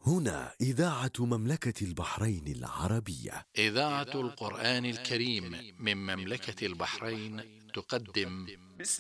هنا إذاعة مملكة البحرين العربية. إذاعة القرآن الكريم من مملكة البحرين تقدم بسم